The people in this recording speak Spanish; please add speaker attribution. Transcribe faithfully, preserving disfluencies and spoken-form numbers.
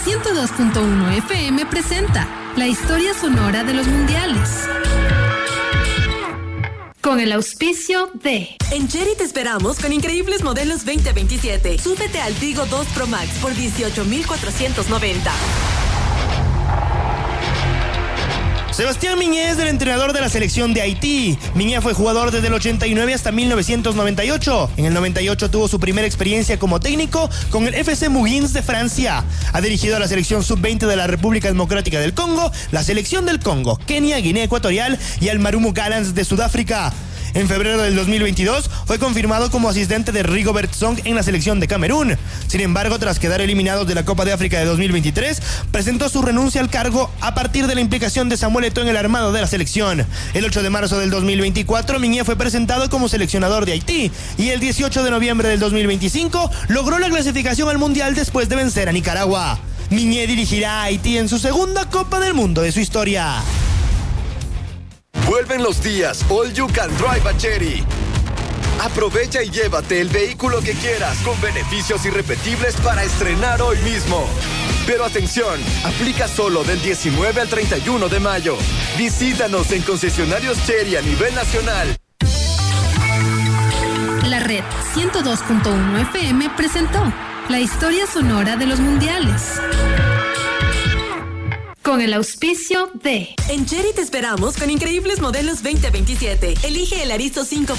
Speaker 1: ciento dos punto uno F M presenta la historia sonora de los mundiales. Con el auspicio de...
Speaker 2: En Chery te esperamos con increíbles modelos veinte veintisiete. Súbete al Tigo dos Pro Max por dieciocho mil cuatrocientos noventa.
Speaker 3: Sebastián Miñé es el entrenador de la selección de Haití. Miñé fue jugador desde el ochenta y nueve hasta mil novecientos noventa y ocho. En el noventa y ocho tuvo su primera experiencia como técnico con el F C Mougins de Francia. Ha dirigido a la selección sub veinte de la República Democrática del Congo, la selección del Congo, Kenia, Guinea Ecuatorial y al Marumo Gallants de Sudáfrica. En febrero del dos mil veintidós fue confirmado como asistente de Rigobert Song en la selección de Camerún. Sin embargo, tras quedar eliminados de la Copa de África de dos mil veintitrés, presentó su renuncia al cargo a partir de la implicación de Samuel Eto'o en el armado de la selección. El ocho de marzo del dos mil veinticuatro, Miñé fue presentado como seleccionador de Haití y el dieciocho de noviembre del dos mil veinticinco logró la clasificación al Mundial después de vencer a Nicaragua. Miñé dirigirá a Haití en su segunda Copa del Mundo de su historia.
Speaker 4: Vuelven los días All You Can Drive a Chery. Aprovecha y llévate el vehículo que quieras con beneficios irrepetibles para estrenar hoy mismo. Pero atención, aplica solo del diecinueve al treinta y uno de mayo. Visítanos en concesionarios Chery a nivel nacional.
Speaker 1: La red ciento dos punto uno F M presentó la historia sonora de los mundiales. Con el auspicio de...
Speaker 2: En Chery te esperamos con increíbles modelos veinte veintisiete. Elige el Aristo cinco